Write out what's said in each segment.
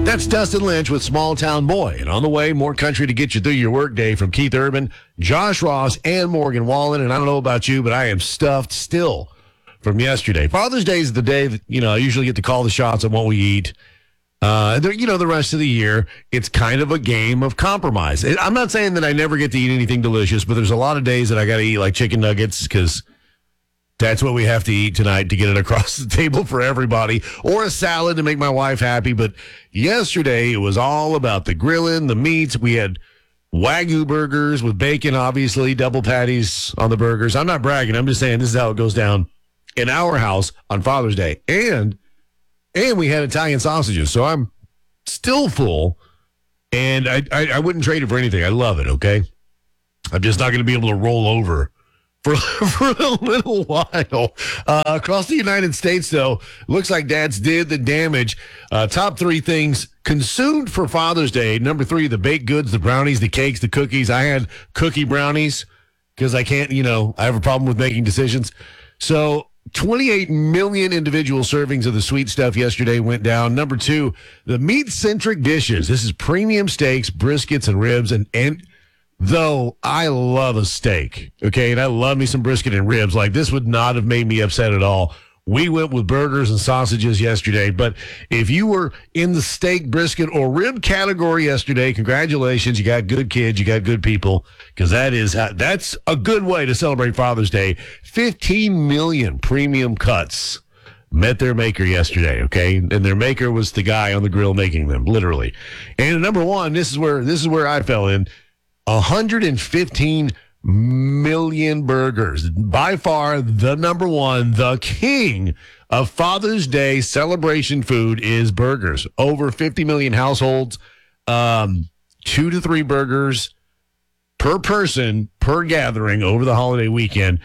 That's Dustin Lynch with Small Town Boy. And on the way, more country to get you through your workday from Keith Urban, Josh Ross, and Morgan Wallen. And I don't know about you, but I am stuffed still from yesterday. Father's Day is the day that, I usually get to call the shots on what we eat. The rest of the year, it's kind of a game of compromise. I'm not saying that I never get to eat anything delicious, but there's a lot of days that I got to eat like chicken nuggets because that's what we have to eat tonight to get it across the table for everybody, or a salad to make my wife happy. But yesterday, it was all about the grilling, the meats. We had Wagyu burgers with bacon, obviously, double patties on the burgers. I'm not bragging. I'm just saying this is how it goes down in our house on Father's Day. And we had Italian sausages, so I'm still full, and I wouldn't trade it for anything. I love it, okay? I'm just not going to be able to roll over for a little while. Across the United States, though, looks like dads did the damage. Top three things consumed for Father's Day. Number 3, the baked goods, the brownies, the cakes, the cookies. I had cookie brownies because I can't, I have a problem with making decisions. So 28 million individual servings of the sweet stuff yesterday went down. Number 2, the meat-centric dishes. This is premium steaks, briskets, and ribs. And though I love a steak, okay, and I love me some brisket and ribs, like this would not have made me upset at all. We went with burgers and sausages yesterday, but if you were in the steak, brisket, or rib category yesterday, congratulations, you got good kids, you got good people, because that's a good way to celebrate Father's Day. 15 million premium cuts met their maker yesterday, okay? And their maker was the guy on the grill making them, literally. And number 1, this is where I fell in. 115 million burgers. By far, the number 1, the king of Father's Day celebration food is burgers. Over 50 million households, 2 to 3 burgers per person, per gathering over the holiday weekend,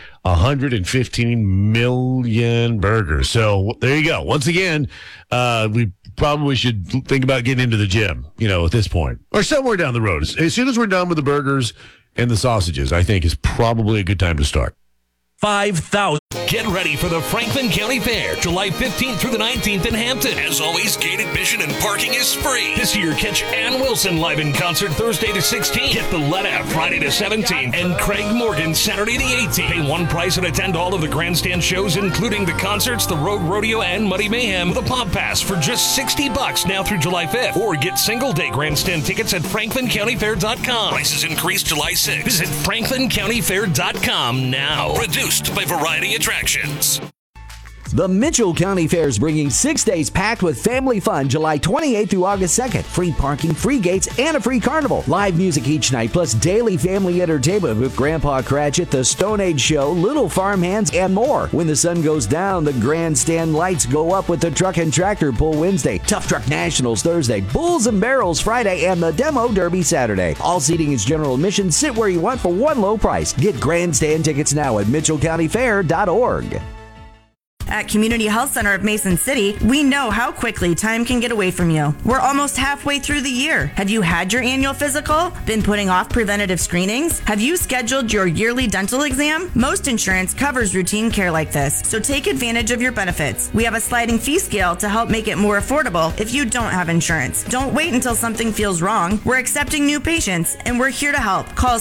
115 million burgers. So there you go. Once again, we probably should think about getting into the gym, at this point. Or somewhere down the road. As soon as we're done with the burgers and the sausages, I think is probably a good time to start. 5,000. Get ready for the Franklin County Fair, July 15th through the 19th in Hampton. As always, gate admission and parking is free. This year, catch Ann Wilson live in concert Thursday the 16th. Get the Let Out Friday the 17th. And Craig Morgan Saturday the 18th. Pay one price and attend all of the grandstand shows, including the concerts, the Road Rodeo, and Muddy Mayhem with a pop pass for just $60 now through July 5th. Or get single-day grandstand tickets at FranklinCountyFair.com. Prices increase July 6th. Visit FranklinCountyFair.com now. Produced by Variety Attractions. The Mitchell County Fair is bringing 6 days packed with family fun July 28th through August 2nd. Free parking, free gates, and a free carnival. Live music each night, plus daily family entertainment with Grandpa Cratchit, the Stone Age Show, Little Farmhands, and more. When the sun goes down, the grandstand lights go up with the Truck and Tractor Pull Wednesday, Tough Truck Nationals Thursday, Bulls and Barrels Friday, and the Demo Derby Saturday. All seating is general admission. Sit where you want for one low price. Get grandstand tickets now at MitchellCountyFair.org. At Community Health Center of Mason City, we know how quickly time can get away from you. We're almost halfway through the year. Have you had your annual physical? Been putting off preventative screenings? Have you scheduled your yearly dental exam? Most insurance covers routine care like this, so take advantage of your benefits. We have a sliding fee scale to help make it more affordable if you don't have insurance. Don't wait until something feels wrong. We're accepting new patients, and we're here to help. Call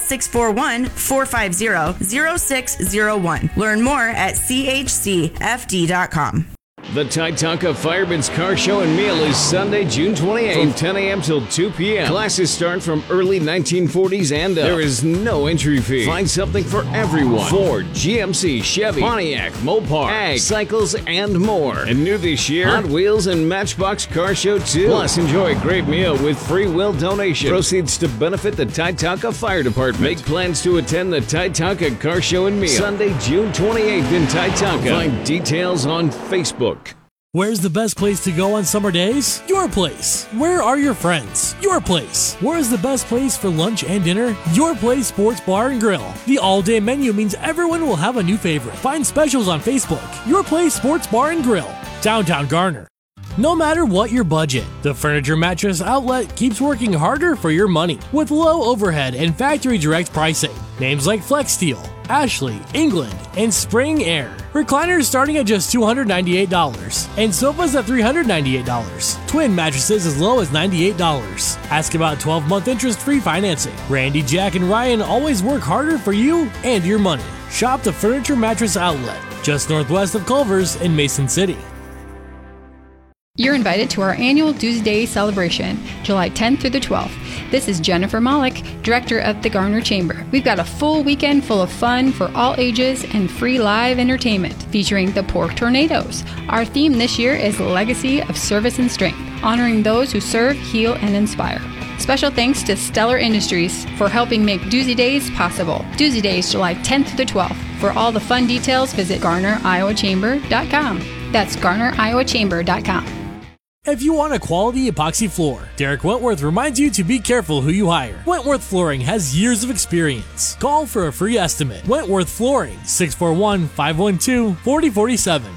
641-450-0601. Learn more at chcfd.com. The Titanca Fireman's Car Show and Meal is Sunday, June 28th from 10 a.m. till 2 p.m. Classes start from early 1940s and up. There is no entry fee. Find something for everyone. Ford, GMC, Chevy, Pontiac, Mopar, Ag, cycles, and more. And new this year, Hot Wheels and Matchbox Car Show 2. Plus, enjoy a great meal with free will donation. Proceeds to benefit the Titanca Fire Department. Make plans to attend the Titanca Car Show and Meal Sunday, June 28th in Titanca. Find details on Facebook. Where's the best place to go on summer days? Your place. Where are your friends? Your place. Where is the best place for lunch and dinner? Your Place Sports Bar and Grill. The all-day menu means everyone will have a new favorite. Find specials on Facebook. Your Place Sports Bar and Grill, downtown Garner. No matter what your budget, the Furniture Mattress Outlet keeps working harder for your money with low overhead and factory direct pricing. Names like Flex Steel, Ashley, England, and Spring Air. Recliners starting at just $298, and sofas at $398. Twin mattresses as low as $98. Ask about 12-month interest-free financing. Randy, Jack, and Ryan always work harder for you and your money. Shop the Furniture Mattress Outlet, just northwest of Culver's in Mason City. You're invited to our annual Doozy Day celebration, July 10th through the 12th. This is Jennifer Malik, director of the Garner Chamber. We've got a full weekend full of fun for all ages and free live entertainment featuring the Pork Tornadoes. Our theme this year is Legacy of Service and Strength, honoring those who serve, heal, and inspire. Special thanks to Stellar Industries for helping make Doozy Days possible. Doozy Days, July 10th through the 12th. For all the fun details, visit GarnerIowaChamber.com. That's GarnerIowaChamber.com. If you want a quality epoxy floor, Derek Wentworth reminds you to be careful who you hire. Wentworth Flooring has years of experience. Call for a free estimate. Wentworth Flooring, 641-512-4047.